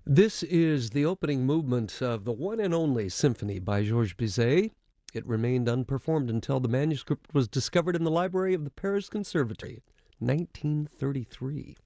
This is the opening movement of the one and only symphony by Georges Bizet. It remained unperformed until the manuscript was discovered in the library of the Paris Conservatory, 1933.